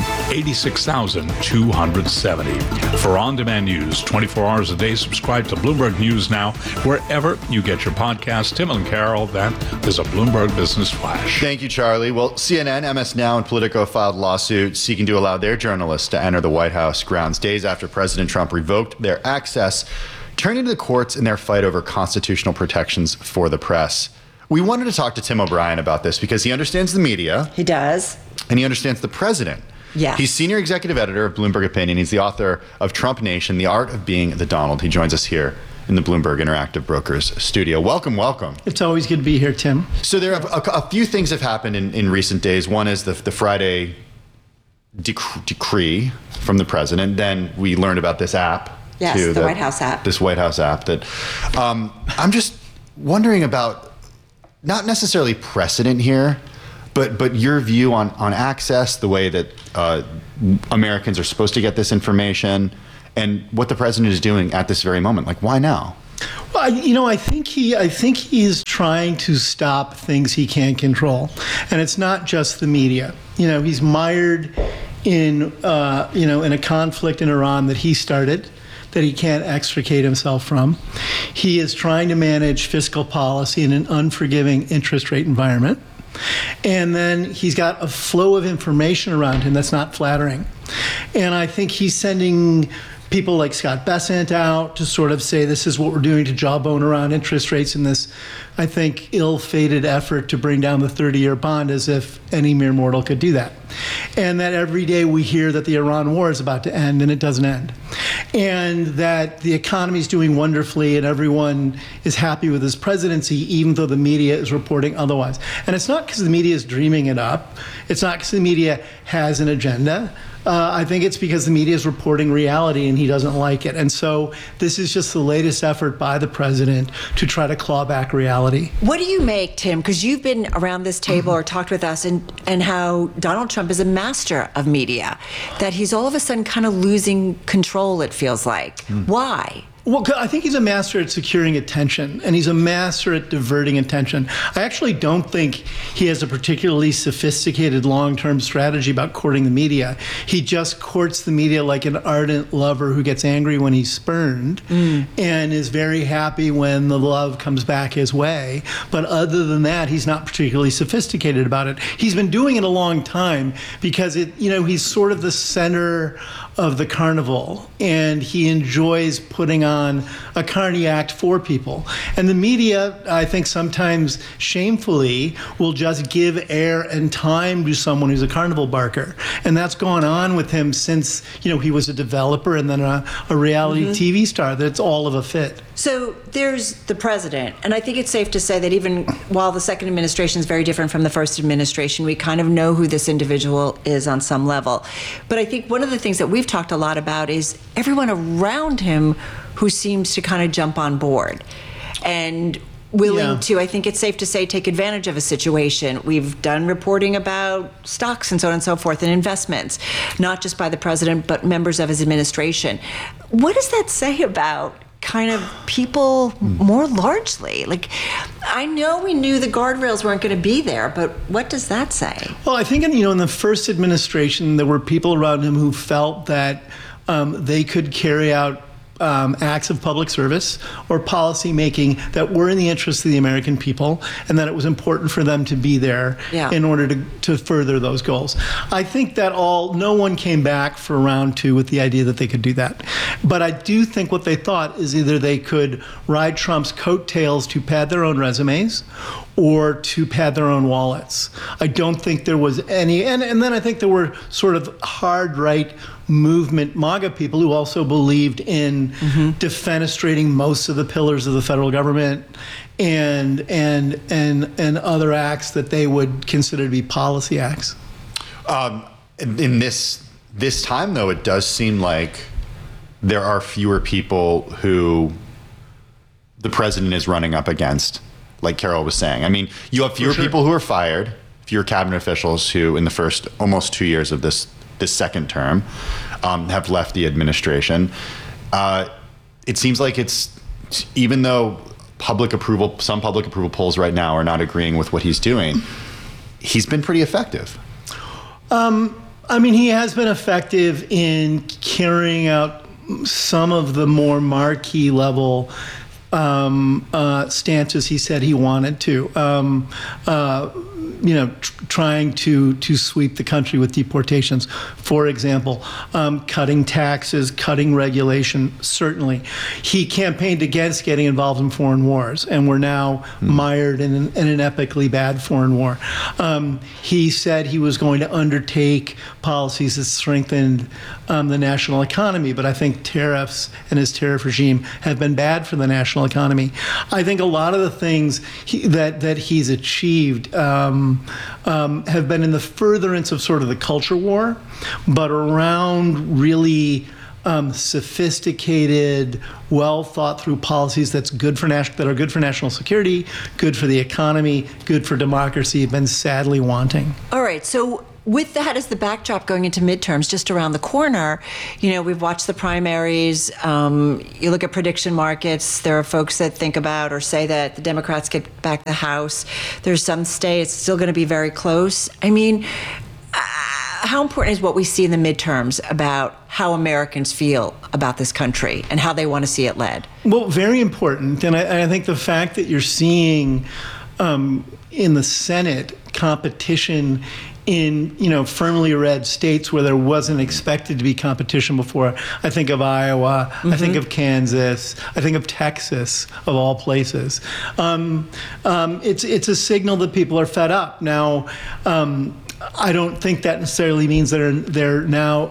86,270. For on-demand news 24 hours a day, subscribe to Bloomberg News Now wherever you get your podcast. Tim and Carol, that is a Bloomberg Business Flash. Thank you, Charlie. Well, CNN, MS Now, and Politico filed lawsuits seeking to allow their journalists to enter the White House grounds days after President Trump revoked their access, turning to the courts in their fight over constitutional protections for the press. We wanted to talk to Tim O'Brien about this because he understands the media. He does. And he understands the president. Yes. He's senior executive editor of Bloomberg Opinion. He's the author of Trump Nation, The Art of Being the Donald. He joins us here in the Bloomberg Interactive Brokers studio. Welcome, welcome. It's always good to be here, Tim. So there are a few things have happened in recent days. One is the Friday decree from the president. Then we learned about this app. Yes, too, the White House app. This White House app that I'm just wondering about, not necessarily precedent here, but your view on access, the way that Americans are supposed to get this information, and what the president is doing at this very moment. Like, why now? Well, I think he's trying to stop things he can't control, and it's not just the media. He's mired in a conflict in Iran that he started, that he can't extricate himself from. He is trying to manage fiscal policy in an unforgiving interest rate environment. And then he's got a flow of information around him that's not flattering. And I think he's sending people like Scott Bessent out to sort of say, this is what we're doing to jawbone around interest rates in this, I think, ill-fated effort to bring down the 30-year bond, as if any mere mortal could do that. And that every day we hear that the Iran war is about to end, and it doesn't end. And that the economy is doing wonderfully and everyone is happy with his presidency, even though the media is reporting otherwise. And it's not because the media is dreaming it up. It's not because the media has an agenda. I think it's because the media is reporting reality and he doesn't like it. And so this is just the latest effort by the president to try to claw back reality. What do you make, Tim, because you've been around this table or talked with us, and how Donald Trump is a master of media, that he's all of a sudden kind of losing control, it feels like. Why? Well, I think he's a master at securing attention, and he's a master at diverting attention. I actually don't think he has a particularly sophisticated long-term strategy about courting the media. He just courts the media like an ardent lover who gets angry when he's spurned and is very happy when the love comes back his way. But other than that, he's not particularly sophisticated about it. He's been doing it a long time because he's sort of the center of the carnival, and he enjoys putting on a carny act for people. And the media, I think sometimes shamefully, will just give air and time to someone who's a carnival barker. And that's gone on with him since, he was a developer and then a reality TV star. That's all of a fit. So there's the president, and I think it's safe to say that even while the second administration is very different from the first administration, we kind of know who this individual is on some level. But I think one of the things that we've talked a lot about is everyone around him who seems to kind of jump on board and willing to, I think it's safe to say, take advantage of a situation. We've done reporting about stocks and so on and so forth and investments, not just by the president, but members of his administration. What does that say about kind of people more largely? Like, I know we knew the guardrails weren't going to be there, but what does that say? Well, I think in the first administration, there were people around him who felt that they could carry out acts of public service or policy making that were in the interest of the American people, and that it was important for them to be there in order to further those goals. I think that no one came back for round two with the idea that they could do that. But I do think what they thought is either they could ride Trump's coattails to pad their own resumes or to pad their own wallets. I don't think there was any, and then I think there were sort of hard right movement MAGA people who also believed in defenestrating most of the pillars of the federal government and other acts that they would consider to be policy acts. In this time, though, it does seem like there are fewer people who the president is running up against, like Carol was saying. I mean, you have fewer people who are fired, fewer cabinet officials who, in the first almost 2 years of this second term, have left the administration. It seems like even though some public approval polls right now are not agreeing with what he's doing, he's been pretty effective. I mean, he has been effective in carrying out some of the more marquee level stances he said he wanted to. Trying to sweep the country with deportations, for example, cutting taxes, cutting regulation, certainly. He campaigned against getting involved in foreign wars, and we're now mired in an epically bad foreign war. He said he was going to undertake policies that strengthened the national economy, but I think tariffs and his tariff regime have been bad for the national economy. I think a lot of the things that he's achieved have been in the furtherance of sort of the culture war, but around really sophisticated, well thought through policies that are good for national security, good for the economy, good for democracy, have been sadly wanting. All right, so with that as the backdrop going into midterms just around the corner, we've watched the primaries. You look at prediction markets. There are folks that think about or say that the Democrats get back the House. There's some states still going to be very close. I mean, how important is what we see in the midterms about how Americans feel about this country and how they want to see it led? Well, very important. And I think the fact that you're seeing in the Senate competition in firmly red states where there wasn't expected to be competition before. I think of Iowa, I think of Kansas, I think of Texas, of all places. It's a signal that people are fed up. Now, I don't think that necessarily means they're now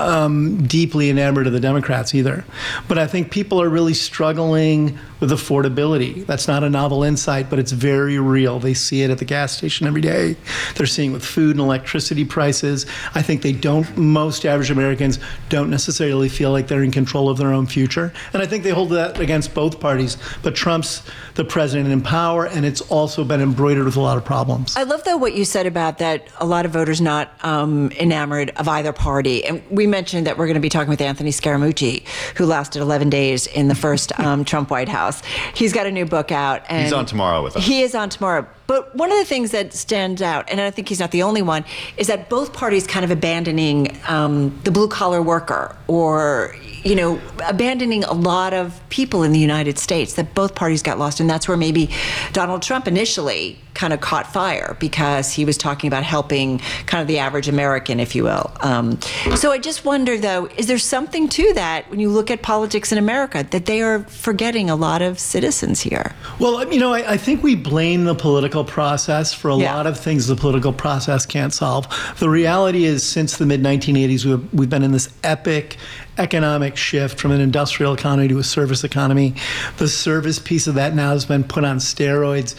deeply enamored of the Democrats either. But I think people are really struggling with affordability. That's not a novel insight, but it's very real. They see it at the gas station every day. They're seeing it with food and electricity prices. I think most average Americans don't necessarily feel like they're in control of their own future. And I think they hold that against both parties. But Trump's the president in power, and it's also been embroidered with a lot of problems. I love, though, what you said about that a lot of voters not enamored of either party. And we mentioned that we're going to be talking with Anthony Scaramucci, who lasted 11 days in the first Trump White House. He's got a new book out. And he's on tomorrow with us. He is on tomorrow. But one of the things that stands out, and I think he's not the only one, is that both parties kind of abandoning the blue-collar worker or, abandoning a lot of people in the United States, that both parties got lost. And that's where maybe Donald Trump initially kind of caught fire because he was talking about helping kind of the average American, if you will. So I just wonder, though, is there something to that when you look at politics in America, that they are forgetting a lot of citizens here? Well, I think we blame the political process for a lot of things the political process can't solve. The reality is, since the mid-1980s, we've been in this epic economic shift from an industrial economy to a service economy. The service piece of that now has been put on steroids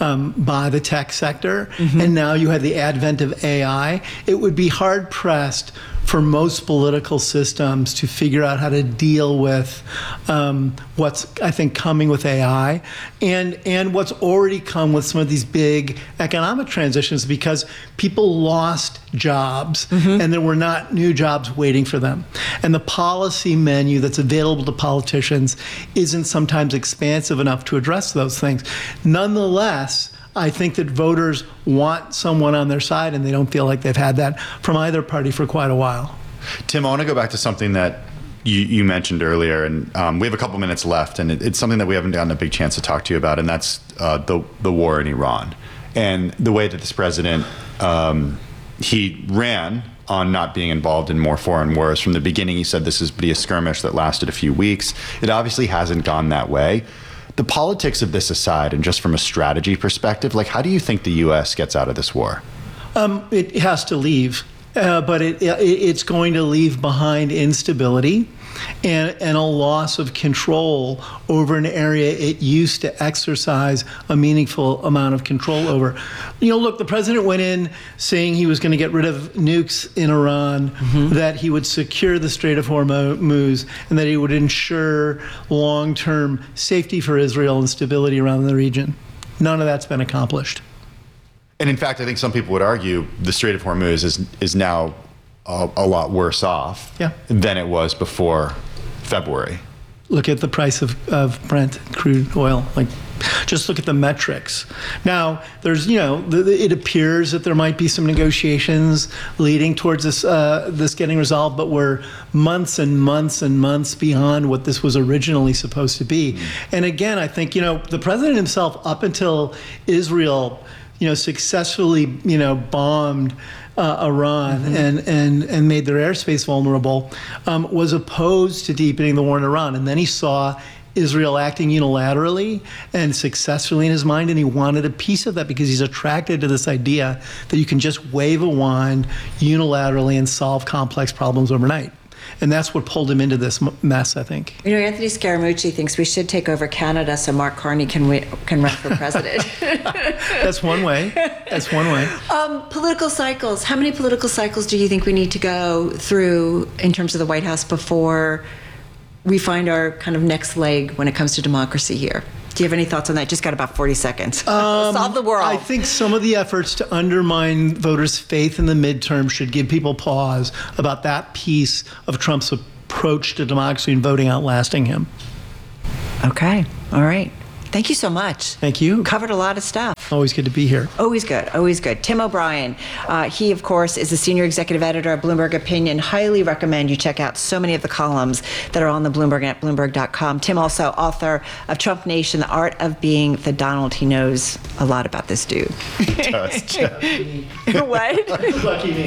by the tech sector. And now you have the advent of AI. It would be hard-pressed for most political systems to figure out how to deal with what's, I think, coming with AI and what's already come with some of these big economic transitions, because people lost jobs and there were not new jobs waiting for them. And the policy menu that's available to politicians isn't sometimes expansive enough to address those things. Nonetheless, I think that voters want someone on their side, and they don't feel like they've had that from either party for quite a while. Tim, I want to go back to something that you mentioned earlier, and we have a couple minutes left, and it's something that we haven't gotten a big chance to talk to you about, and that's the war in Iran. And the way that this president, he ran on not being involved in more foreign wars. From the beginning, he said this is be a skirmish that lasted a few weeks. It obviously hasn't gone that way. The politics of this aside, and just from a strategy perspective, how do you think the U.S. gets out of this war? It has to leave, but it's going to leave behind instability and a loss of control over an area it used to exercise a meaningful amount of control over. Look, the president went in saying he was going to get rid of nukes in Iran, that he would secure the Strait of Hormuz, and that he would ensure long-term safety for Israel and stability around the region. None of that's been accomplished. And in fact, I think some people would argue the Strait of Hormuz is now a lot worse off than it was before February. Look at the price of Brent crude oil. Just look at the metrics. Now, there's, it appears that there might be some negotiations leading towards this getting resolved, but we're months and months and months beyond what this was originally supposed to be. And again, I think, the president himself, up until Israel, successfully, bombed Iran and made their airspace vulnerable, was opposed to deepening the war in Iran. And then he saw Israel acting unilaterally and successfully in his mind, and he wanted a piece of that because he's attracted to this idea that you can just wave a wand unilaterally and solve complex problems overnight. And that's what pulled him into this mess, I think. Anthony Scaramucci thinks we should take over Canada so Mark Carney can run for president. That's one way. Political cycles. How many political cycles do you think we need to go through in terms of the White House before we find our kind of next leg when it comes to democracy here? Do you have any thoughts on that? Just got about 40 seconds. Solve the world. I think some of the efforts to undermine voters' faith in the midterm should give people pause about that piece of Trump's approach to democracy and voting outlasting him. Okay. All right. Thank you so much. Thank you. Covered a lot of stuff. Always good to be here. Always good. Always good. Tim O'Brien. He, of course, is the senior executive editor of Bloomberg Opinion. Highly recommend you check out so many of the columns that are on the Bloomberg at Bloomberg.com. Tim, also author of Trump Nation, The Art of Being the Donald. He knows a lot about this dude. What? Lucky me.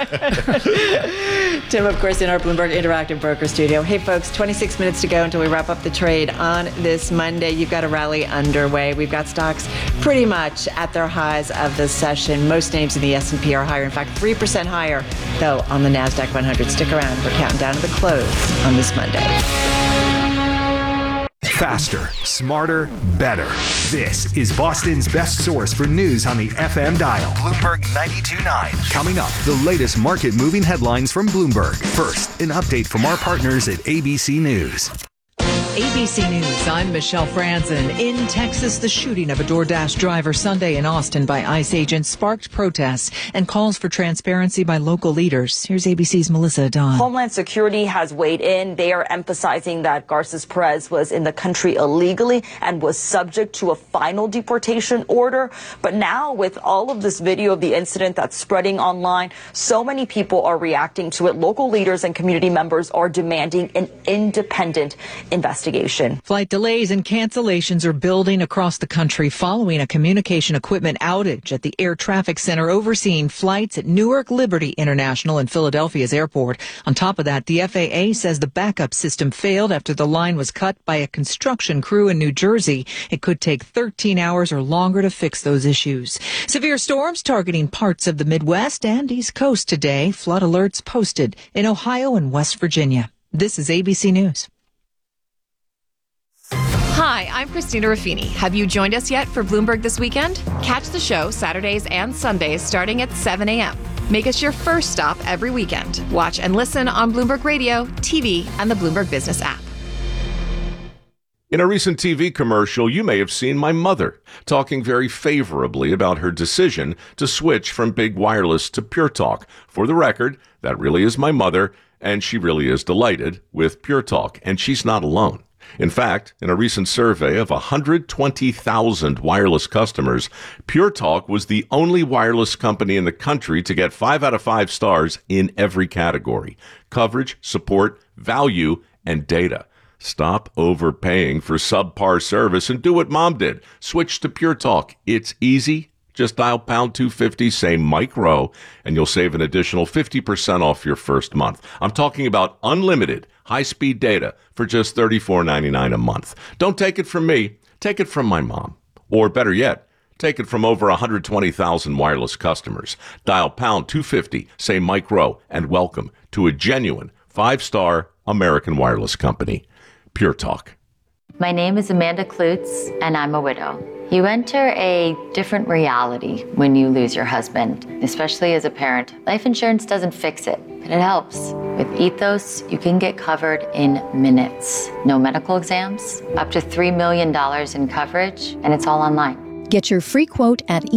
Tim, of course, in our Bloomberg Interactive Broker Studio. Hey, folks, 26 minutes to go until we wrap up the trade on this Monday. You've got a rally underway. We've got stocks pretty much at their highs of the session. Most names in the S&P are higher. In fact, 3% higher, though, on the NASDAQ 100. Stick around. We're counting down to the close on this Monday. Faster, smarter, better. This is Boston's best source for news on the FM dial. Bloomberg 92.9. Coming up, the latest market-moving headlines from Bloomberg. First, an update from our partners at ABC News. ABC News, I'm Michelle Franzen. In Texas, the shooting of a DoorDash driver Sunday in Austin by ICE agents sparked protests and calls for transparency by local leaders. Here's ABC's Melissa Adon. Homeland Security has weighed in. They are emphasizing that Garces Perez was in the country illegally and was subject to a final deportation order. But now, with all of this video of the incident that's spreading online, so many people are reacting to it. Local leaders and community members are demanding an independent investigation. Flight delays and cancellations are building across the country following a communication equipment outage at the air traffic center overseeing flights at Newark Liberty International and Philadelphia's airport. On top of that, the FAA says the backup system failed after the line was cut by a construction crew in New Jersey. It could take 13 hours or longer to fix those issues. Severe storms targeting parts of the Midwest and East Coast today. Flood alerts posted in Ohio and West Virginia. This is ABC News. Hi, I'm Christina Ruffini. Have you joined us yet for Bloomberg This Weekend? Catch the show Saturdays and Sundays starting at 7 a.m. Make us your first stop every weekend. Watch and listen on Bloomberg Radio, TV, and the Bloomberg Business app. In a recent TV commercial, you may have seen my mother talking very favorably about her decision to switch from big wireless to Pure Talk. For the record, that really is my mother, and she really is delighted with Pure Talk, and she's not alone. In fact, in a recent survey of 120,000 wireless customers, Pure Talk was the only wireless company in the country to get 5 out of 5 stars in every category: coverage, support, value, and data. Stop overpaying for subpar service and do what Mom did. Switch to Pure Talk. It's easy. Just dial pound 250, say Mike Rowe, and you'll save an additional 50% off your first month. I'm talking about unlimited high-speed data for just $34.99 a month. Don't take it from me. Take it from my mom. Or better yet, take it from over 120,000 wireless customers. Dial pound 250, say Mike Rowe, and welcome to a genuine 5-star American wireless company, Pure Talk. My name is Amanda Klutz, and I'm a widow. You enter a different reality when you lose your husband, especially as a parent. Life insurance doesn't fix it, but it helps. With Ethos, you can get covered in minutes. No medical exams, up to $3 million in coverage, and it's all online. Get your free quote at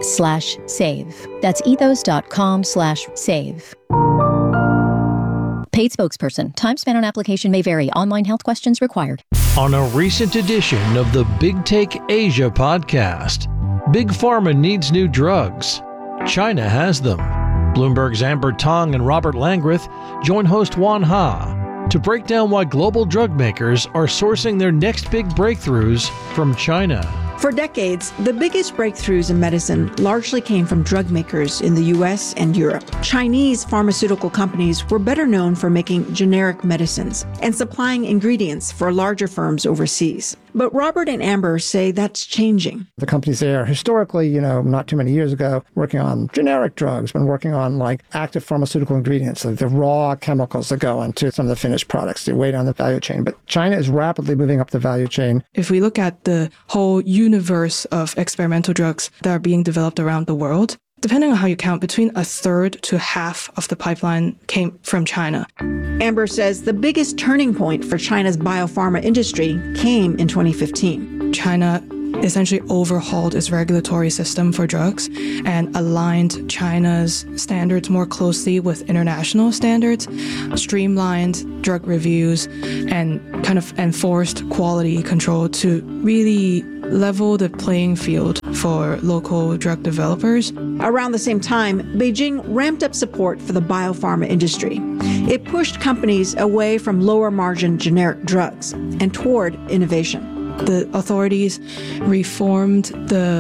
ethos.com/save. That's ethos.com/save. Paid spokesperson. Time spent on application may vary. Online health questions required. On a recent edition of the Big Take Asia podcast, Big Pharma needs new drugs. China has them. Bloomberg's Amber Tong and Robert Langreth join host Juan Ha to break down why global drug makers are sourcing their next big breakthroughs from China. For decades, the biggest breakthroughs in medicine largely came from drug makers in the US and Europe. Chinese pharmaceutical companies were better known for making generic medicines and supplying ingredients for larger firms overseas. But Robert and Amber say that's changing. The companies there historically, not too many years ago, working on generic drugs, been working on like active pharmaceutical ingredients, like the raw chemicals that go into some of the finished products, the way down the value chain. But China is rapidly moving up the value chain. If we look at the whole universe of experimental drugs that are being developed around the world, depending on how you count, between a third to half of the pipeline came from China. Amber says the biggest turning point for China's biopharma industry came in 2015. China essentially overhauled its regulatory system for drugs and aligned China's standards more closely with international standards, streamlined drug reviews, and kind of enforced quality control to really level the playing field for local drug developers. Around the same time, Beijing ramped up support for the biopharma industry. It pushed companies away from lower margin generic drugs and toward innovation. The authorities reformed the